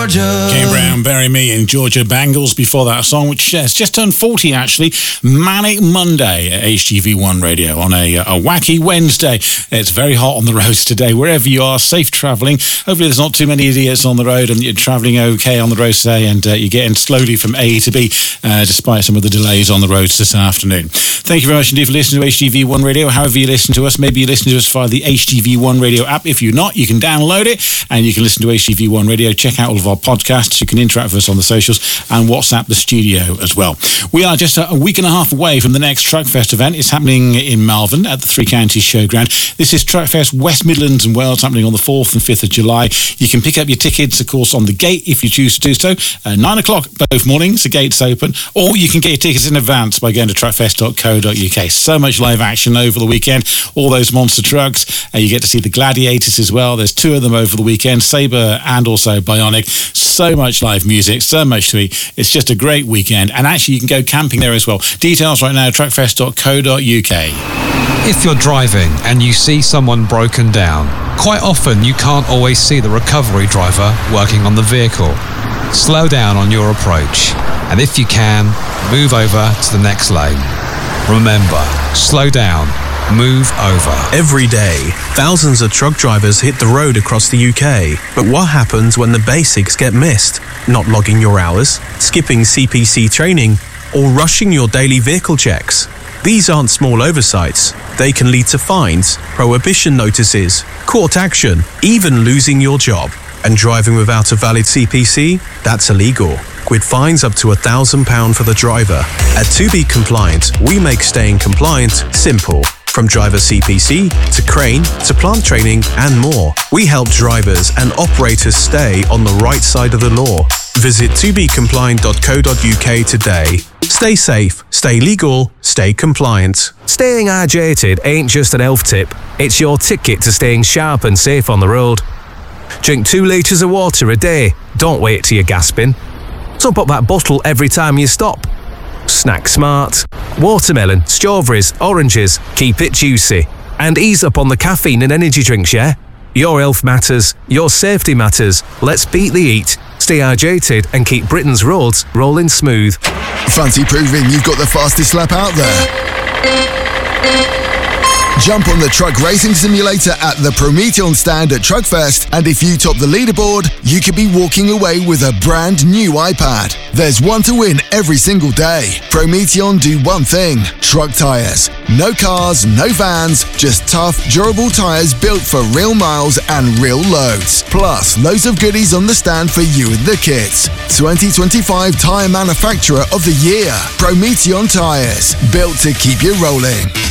Georgia. Kane Brown, Bury Me in Georgia. Bangles before that song, which has just turned 40 actually. Manic Monday at HGV1 Radio on a wacky Wednesday. It's very hot on the roads today. Wherever you are, safe travelling. Hopefully there's not too many idiots on the road and you're travelling okay on the road today, and you're getting slowly from A to B despite some of the delays on the roads this afternoon. Thank you very much indeed for listening to HGV1 Radio. However you listen to us, maybe you listen to us via the HGV1 Radio app. If you're not, you can download it and you can listen to HGV1 Radio. Check out all of our podcasts. You can interact with us on the socials and WhatsApp the studio as well. We are just a week and a half away from the next Truckfest event. It's happening in Malvern at the Three Counties Showground. This is Truckfest West Midlands and Wales, happening on the 4th and 5th of July. You can pick up your tickets, of course, on the gate if you choose to do so. 9 o'clock both mornings, the gate's open, or you can get your tickets in advance by going to truckfest.co.uk. So much live action over the weekend. All those monster trucks. You get to see the Gladiators as well. There's 2 of them over the weekend, Sabre and also Bionic. So much live music, so much to eat. It's just a great weekend, and actually you can go camping there as well. Details right now, truckfest.co.uk. If you're driving and you see someone broken down, quite often you can't always see the recovery driver working on the vehicle. Slow down on your approach, and if you can, move over to the next lane. Remember, slow down, move over. Every day, thousands of truck drivers hit the road across the UK. But what happens when the basics get missed? Not logging your hours, skipping CPC training, or rushing your daily vehicle checks? These aren't small oversights. They can lead to fines, prohibition notices, court action, even losing your job. And driving without a valid CPC? That's illegal, with fines up to £1,000 for the driver. At To Be Compliant, we make staying compliant simple. From driver CPC, to crane, to plant training, and more. We help drivers and operators stay on the right side of the law. Visit tobecompliant.co.uk today. Stay safe, stay legal, stay compliant. Staying hydrated ain't just an health tip, it's your ticket to staying sharp and safe on the road. Drink 2 litres of water a day. Don't wait till you're gasping. Top up that bottle every time you stop. Snack smart. Watermelon, strawberries, oranges. Keep it juicy. And ease up on the caffeine and energy drinks, yeah? Your health matters. Your safety matters. Let's beat the heat. Stay hydrated and keep Britain's roads rolling smooth. Fancy proving you've got the fastest lap out there? Jump on the truck racing simulator at the Prometheon stand at Truckfest, and if you top the leaderboard, you could be walking away with a brand new iPad. There's one to win every single day. Prometheon do one thing: truck tyres. No cars, no vans, just tough, durable tyres built for real miles and real loads. Plus, loads of goodies on the stand for you and the kids. 2025 Tyre Manufacturer of the Year. Prometheon Tyres, built to keep you rolling.